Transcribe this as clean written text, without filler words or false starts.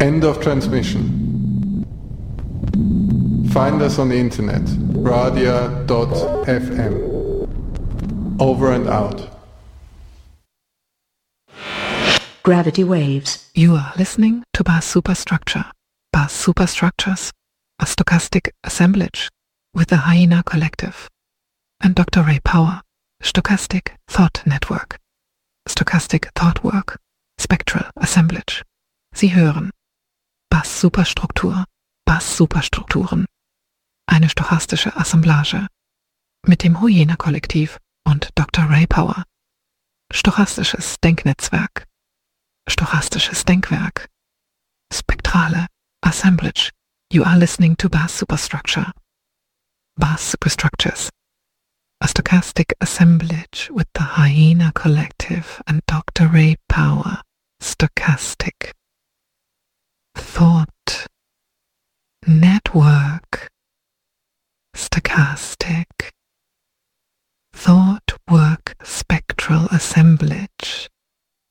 End of transmission. Find us on the internet, radia.fm. Over and out. Gravity Waves. You are listening to Bass Superstructure. Bass Superstructures, a stochastic assemblage with the Hyena Collective. And Dr. Ray Power, Stochastic Thought Network. Stochastic Thought Work, Spectral Assemblage. Sie hören Bass Superstruktur, Bass Superstrukturen. Eine stochastische Assemblage mit dem Hyena Kollektiv und Dr. Ray Power. Stochastisches Denknetzwerk. Stochastisches Denkwerk. Spektrale Assemblage. You are listening to Bass Superstructure. Bass Superstructures. A stochastic assemblage with the Hyena Collective and Dr. Ray Power. Stochastic Thought Network. Stochastic Thought Work Spectral Assemblage.